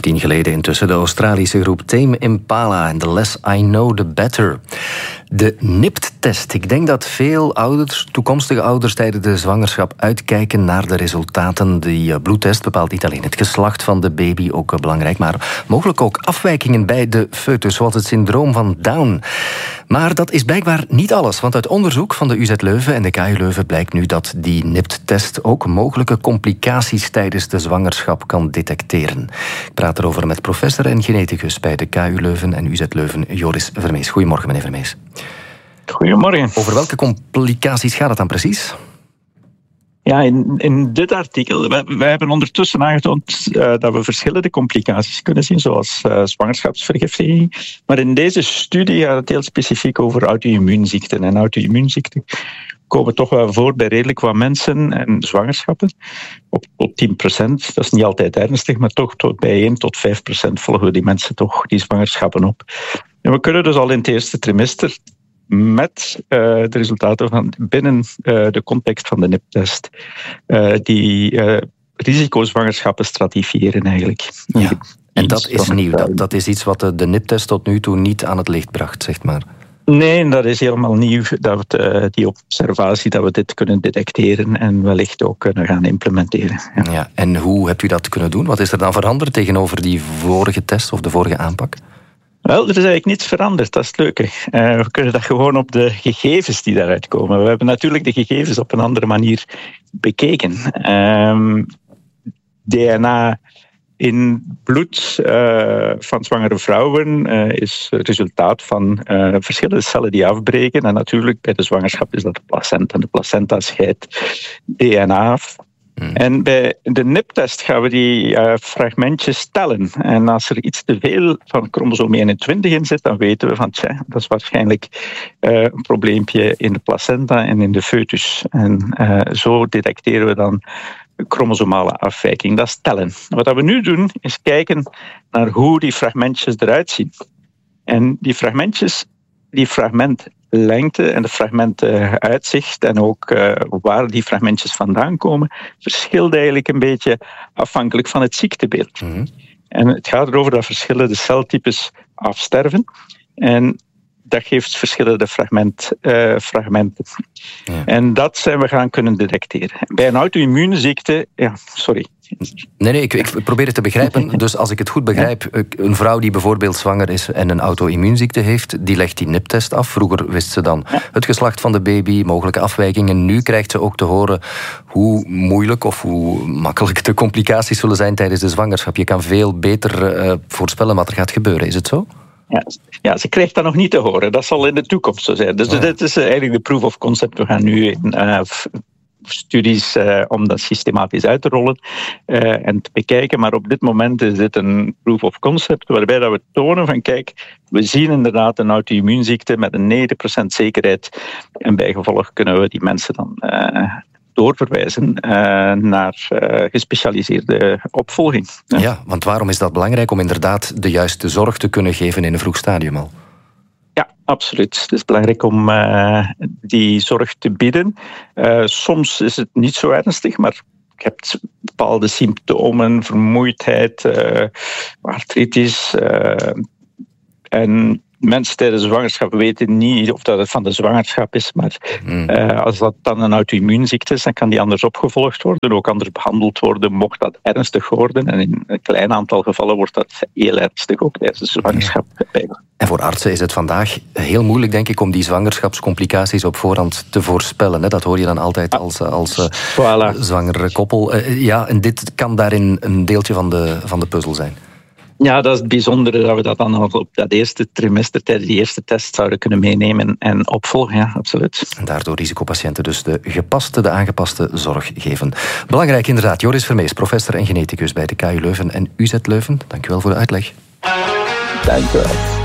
10 geleden intussen de Australische groep Tame Impala en The Less I Know, The Better. De NIPT-test. Ik denk dat veel ouders, toekomstige ouders tijdens de zwangerschap uitkijken naar de resultaten. Die bloedtest bepaalt niet alleen het geslacht van de baby, ook belangrijk, maar mogelijk ook afwijkingen bij de foetus, zoals het syndroom van Down. Maar dat is blijkbaar niet alles, want uit onderzoek van de UZ Leuven en de KU Leuven blijkt nu dat die NIPT-test ook mogelijke complicaties tijdens de zwangerschap kan detecteren. Ik praat erover met professor en geneticus bij de KU Leuven en UZ Leuven, Joris Vermees. Goedemorgen, meneer Vermees. Goedemorgen. Over welke complicaties gaat het dan precies? Ja, in dit artikel, wij hebben ondertussen aangetoond dat we verschillende complicaties kunnen zien, zoals zwangerschapsvergiftiging. Maar in deze studie gaat het heel specifiek over auto-immuunziekten. En auto-immuunziekten komen toch wel voor bij redelijk wat mensen en zwangerschappen. Op 10%, dat is niet altijd ernstig, maar toch bij 1 tot 5% volgen die mensen toch die zwangerschappen op. En we kunnen dus al in het eerste trimester met de resultaten van binnen de context van de NIPT-test die risicozwangerschappen stratifiëren eigenlijk. Ja, en dat is nieuw. Dat is iets wat de NIPT-test tot nu toe niet aan het licht bracht, zeg maar. Nee, dat is helemaal nieuw, dat we die observatie, dat we dit kunnen detecteren en wellicht ook kunnen gaan implementeren. Ja. Ja, en hoe hebt u dat kunnen doen? Wat is er dan veranderd tegenover die vorige test of de vorige aanpak? Wel, er is eigenlijk niets veranderd, dat is het leuke. We kunnen dat gewoon op de gegevens die daaruit komen. We hebben natuurlijk de gegevens op een andere manier bekeken. DNA in bloed van zwangere vrouwen is het resultaat van verschillende cellen die afbreken. En natuurlijk bij de zwangerschap is dat de placenta. De placenta scheidt DNA af. En bij de NIPT-test gaan we die fragmentjes tellen. En als er iets te veel van chromosoom 21 in zit, dan weten we van, dat is waarschijnlijk een probleempje in de placenta en in de foetus. En zo detecteren we dan chromosomale afwijking. Dat is tellen. Wat we nu doen, is kijken naar hoe die fragmentjes eruit zien. En die fragmentlengte en de fragmentenuitzicht en ook waar die fragmentjes vandaan komen, verschilt eigenlijk een beetje afhankelijk van het ziektebeeld. Mm-hmm. En het gaat erover dat verschillende celtypes afsterven en dat geeft verschillende fragmenten. Ja. En dat zijn we gaan kunnen detecteren. Bij een auto-immuunziekte, Nee, ik probeer het te begrijpen. Dus als ik het goed begrijp, een vrouw die bijvoorbeeld zwanger is en een auto-immuunziekte heeft, die legt die NIPT-test af. Vroeger wist ze dan het geslacht van de baby, mogelijke afwijkingen. Nu krijgt ze ook te horen hoe moeilijk of hoe makkelijk de complicaties zullen zijn tijdens de zwangerschap. Je kan veel beter voorspellen wat er gaat gebeuren. Is het zo? Ja, ze krijgt dat nog niet te horen. Dat zal in de toekomst zo zijn. Dus dit is eigenlijk de proof of concept. We gaan nu in studies om dat systematisch uit te rollen en te bekijken. Maar op dit moment is dit een proof of concept waarbij dat we tonen van kijk, we zien inderdaad een auto-immuunziekte met een 90% zekerheid en bijgevolg kunnen we die mensen dan doorverwijzen naar gespecialiseerde opvolging. Ja, want waarom is dat belangrijk om inderdaad de juiste zorg te kunnen geven in een vroeg stadium al? Ja, absoluut. Het is belangrijk om die zorg te bieden. Soms is het niet zo ernstig, maar je hebt bepaalde symptomen, vermoeidheid, artritis. En mensen tijdens de zwangerschap weten niet of dat het van de zwangerschap is, maar als dat dan een auto-immuunziekte is, dan kan die anders opgevolgd worden, ook anders behandeld worden, mocht dat ernstig worden. En in een klein aantal gevallen wordt dat heel ernstig ook tijdens de zwangerschap. En voor artsen is het vandaag heel moeilijk, denk ik, om die zwangerschapscomplicaties op voorhand te voorspellen. Dat hoor je dan altijd als zwangere koppel. En dit kan daarin een deeltje van de puzzel zijn. Ja, dat is het bijzondere dat we dat dan al op dat eerste trimester tijdens die eerste test zouden kunnen meenemen en opvolgen, ja, absoluut. En daardoor risicopatiënten dus de aangepaste zorg geven. Belangrijk inderdaad. Joris Vermees, professor en geneticus bij de KU Leuven en UZ Leuven. Dank u wel voor de uitleg. Dank u wel.